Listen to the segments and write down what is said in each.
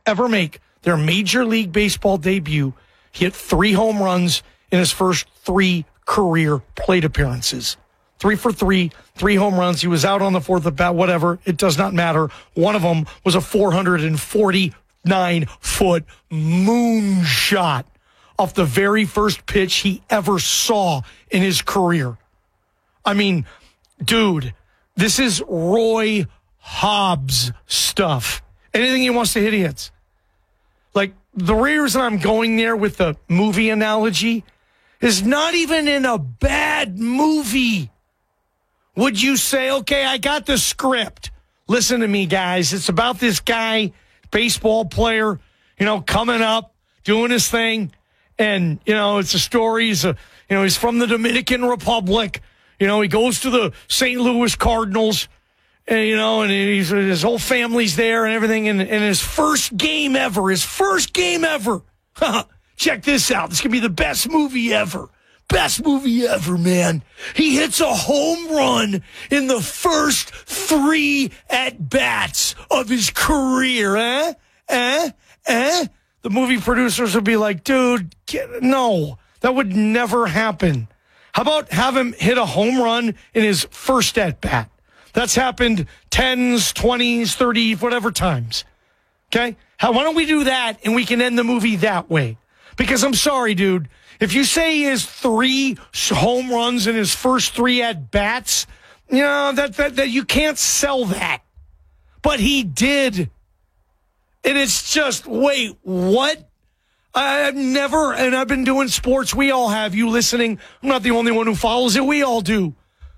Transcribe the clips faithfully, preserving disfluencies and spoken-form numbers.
ever make their Major League Baseball debut. He hit three home runs in his first three career plate appearances. Three for three, three home runs. He was out on the fourth at bat, whatever. It does not matter. One of them was a four hundred forty-nine foot moonshot off the very first pitch he ever saw in his career. I mean, dude, this is Roy Hobbs stuff. Anything he wants to hit, he hits. Like, the reason I'm going there with the movie analogy is not even in a bad movie would you say, okay, I got the script. Listen to me, guys. It's about this guy, baseball player, you know, coming up, doing his thing. And, you know, it's a story. He's, a, you know, he's from the Dominican Republic. You know, he goes to the Saint Louis Cardinals. And, you know, and he's, his whole family's there and everything. And, and his first game ever, his first game ever. Check this out. This could be the best movie ever. Best movie ever, man. He hits a home run in the first three at-bats of his career. Eh? Eh? Eh? The movie producers would be like, dude, get, no, that would never happen. How about have him hit a home run in his first at-bat? That's happened tens, twenties, thirties, whatever times. Okay? How, why don't we do that and we can end the movie that way? Because I'm sorry, dude. If you say he has three home runs in his first three at-bats, you know, that, that, that you can't sell that. But he did. And it's just, wait, what? I've never, and I've been doing sports. We all have. You listening, I'm not the only one who follows it. We all do.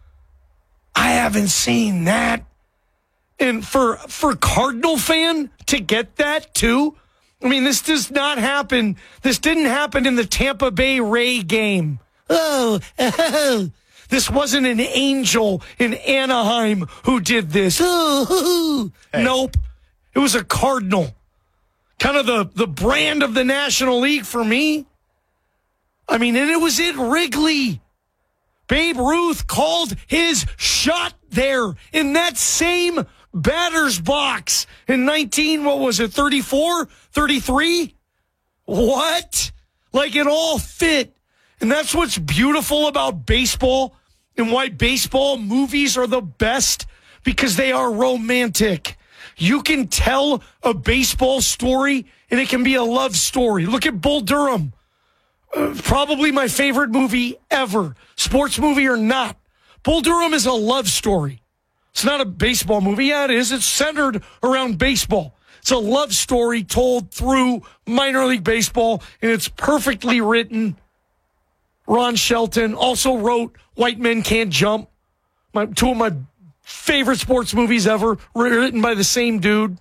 I haven't seen that. And for for Cardinal fan to get that too, I mean, this does not happen. This didn't happen in the Tampa Bay Ray game. Oh, oh. This wasn't an Angel in Anaheim who did this. Oh, hey. Nope. It was a Cardinal. Kind of the, the brand of the National League for me. I mean, and it was at Wrigley. Babe Ruth called his shot there in that same batter's box in nineteen, what was it, thirty-four, thirty-three? What? Like, it all fit. And that's what's beautiful about baseball and why baseball movies are the best, because they are romantic. You can tell a baseball story and it can be a love story. Look at Bull Durham. Uh, probably my favorite movie ever. Sports movie or not. Bull Durham is a love story. It's not a baseball movie. Yeah, it is. It's centered around baseball. It's a love story told through minor league baseball, and it's perfectly written. Ron Shelton also wrote White Men Can't Jump, my, two of my favorite sports movies ever, written by the same dude.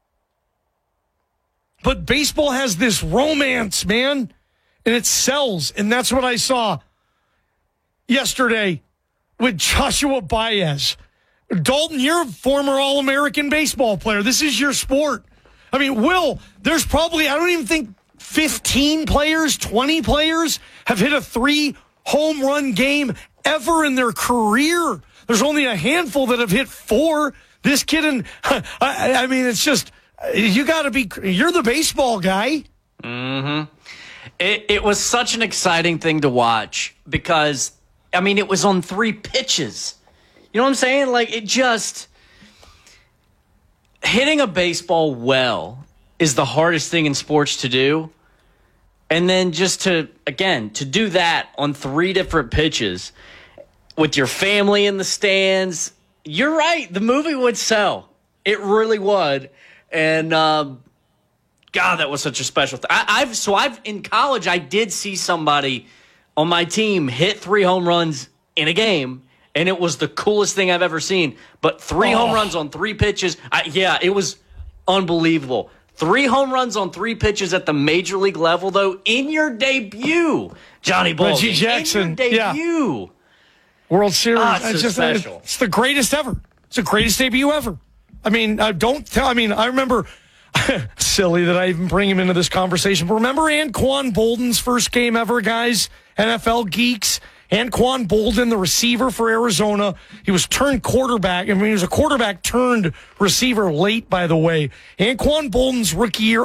But baseball has this romance, man, and it sells, and that's what I saw yesterday with Joshua Baez. Dalton, you're a former All-American baseball player. This is your sport. I mean, Will, there's probably, I don't even think fifteen players, twenty players have hit a three home run game ever in their career. There's only a handful that have hit four. This kid, and I, I mean, it's just, you got to be, you're the baseball guy. Mm-hmm. It, it was such an exciting thing to watch because, I mean, it was on three pitches. You know what I'm saying? Like, it just, hitting a baseball well is the hardest thing in sports to do. And then just to, again, to do that on three different pitches with your family in the stands, you're right. The movie would sell. It really would. And, um, God, that was such a special thing. I've, so I've, in college, I did see somebody on my team hit three home runs in a game. And it was the coolest thing I've ever seen. But three oh. home runs on three pitches, I, yeah, it was unbelievable. Three home runs on three pitches at the major league level, though, in your debut, Johnny Baldwin. Reggie Jackson, in your debut. Yeah. World Series. Ah, it's it's, so just, special. It's the greatest ever. It's the greatest debut ever. I mean, I don't tell, I mean, I remember, silly that I even bring him into this conversation, but remember Anquan Bolden's first game ever, guys? N F L geeks. Anquan Bolden, the receiver for Arizona. He was turned quarterback. I mean, he was a quarterback turned receiver late, by the way. Anquan Bolden's rookie year,